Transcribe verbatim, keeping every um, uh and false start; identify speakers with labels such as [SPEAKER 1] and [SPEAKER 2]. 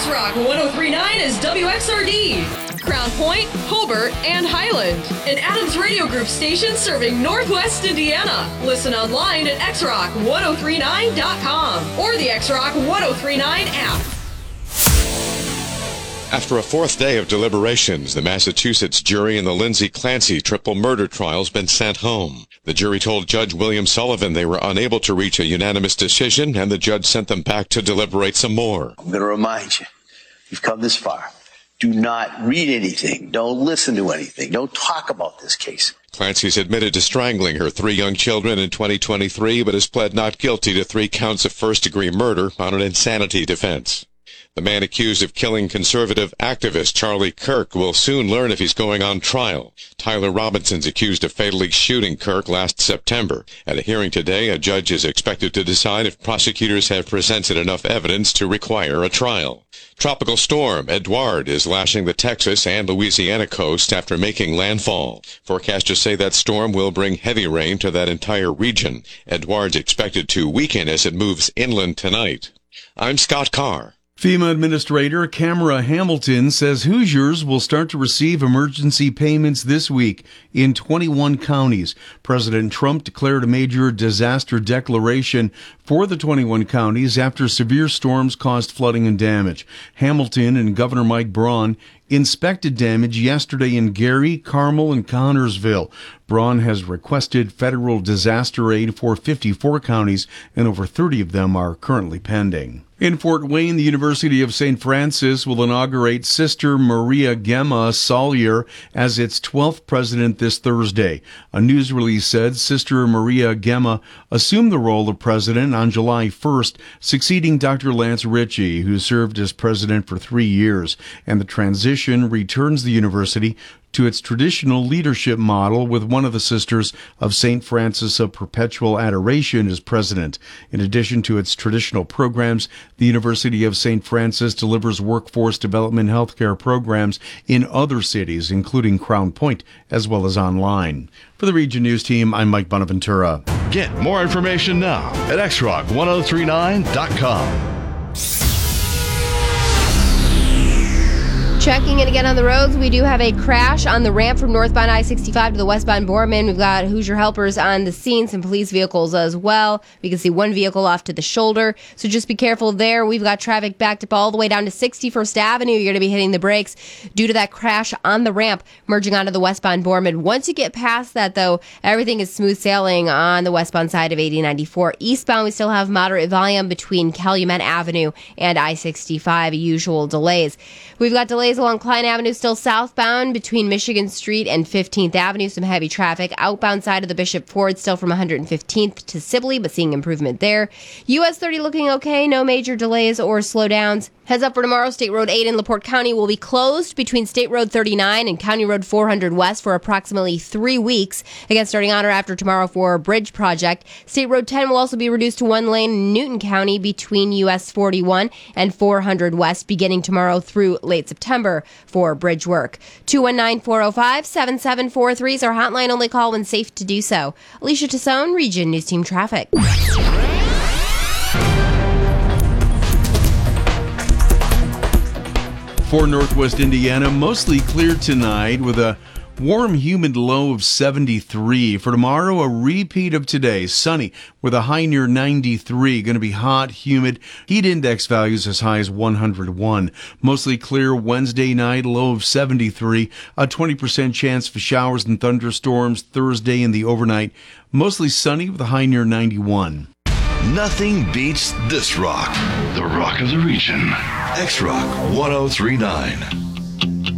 [SPEAKER 1] X-Rock one oh three point nine is W X R D. Crown Point, Hobart, and Highland. An Adams Radio Group station serving Northwest Indiana. Listen online at x rock one oh three nine dot com or the X-Rock one oh three nine app.
[SPEAKER 2] After a fourth day of deliberations, the Massachusetts jury in the Lindsay Clancy triple murder trial has been sent home. The jury told Judge William Sullivan they were unable to reach a unanimous decision, and the judge sent them back to deliberate some more.
[SPEAKER 3] I'm going to remind you, you've come this far. Do not read anything. Don't listen to anything. Don't talk about this case.
[SPEAKER 2] Clancy's admitted to strangling her three young children in twenty twenty-three, but has pled not guilty to three counts of first-degree murder on an insanity defense. The man accused of killing conservative activist Charlie Kirk will soon learn if he's going on trial. Tyler Robinson's accused of fatally shooting Kirk last September. At a hearing today, a judge is expected to decide if prosecutors have presented enough evidence to require a trial. Tropical storm Edouard is lashing the Texas and Louisiana coast after making landfall. Forecasters say that storm will bring heavy rain to that entire region. Edouard's expected to weaken as it moves inland tonight. I'm Scott Carr.
[SPEAKER 4] FEMA Administrator Camara Hamilton says Hoosiers will start to receive emergency payments this week in twenty-one counties. President Trump declared a major disaster declaration for the twenty-one counties after severe storms caused flooding and damage. Hamilton and Governor Mike Braun inspected damage yesterday in Gary, Carmel, and Connorsville. Braun has requested federal disaster aid for fifty-four counties, and over thirty of them are currently pending. In Fort Wayne, the University of Saint Francis will inaugurate Sister Maria Gemma Salyer as its twelfth president this Thursday. A news release said Sister Maria Gemma assumed the role of president on July first, succeeding Doctor Lance Ritchie, who served as president for three years, and the transition returns the university to its traditional leadership model with one of the Sisters of Saint Francis of Perpetual Adoration as president. In addition to its traditional programs, the University of Saint Francis delivers workforce development healthcare programs in other cities, including Crown Point, as well as online. For the Region News Team, I'm Mike Bonaventura.
[SPEAKER 5] Get more information now at x rock one oh three nine dot com.
[SPEAKER 6] Checking in again on the roads, we do have a crash on the ramp from northbound I sixty-five to the westbound Borman. We've got Hoosier helpers on the scene, some police vehicles as well. We can see one vehicle off to the shoulder, so just be careful there. We've got traffic backed up all the way down to sixty-first Avenue. You're going to be hitting the brakes due to that crash on the ramp merging onto the westbound Borman. Once you get past that, though, everything is smooth sailing on the westbound side of eighty ninety-four. Eastbound, we still have moderate volume between Calumet Avenue and I sixty-five, usual delays. We've got delays along Klein Avenue, still southbound between Michigan Street and fifteenth Avenue. Some heavy traffic. Outbound side of the Bishop Ford, still from one hundred fifteenth to Sibley, but seeing improvement there. U S thirty looking okay. No major delays or slowdowns. Heads up for tomorrow, State Road eight in LaPorte County will be closed between State Road thirty-nine and County Road four hundred West for approximately three weeks. Again, starting on or after tomorrow for a bridge project. State Road ten will also be reduced to one lane in Newton County between U S forty-one and four hundred West beginning tomorrow through late September for bridge work. two one nine, four oh five, seven seven four three is our hotline. Only call when safe to do so. Alicia Tassone, Region News Team Traffic.
[SPEAKER 4] For Northwest Indiana, mostly clear tonight with a warm, humid low of seventy-three. For tomorrow, a repeat of today. Sunny with a high near ninety-three. Going to be hot, humid. Heat index values as high as one hundred one. Mostly clear Wednesday night, low of seventy-three. A twenty percent chance for showers and thunderstorms Thursday in the overnight. Mostly sunny with a high near ninety-one.
[SPEAKER 5] Nothing beats this rock. The rock of the region. X-Rock one oh three point nine.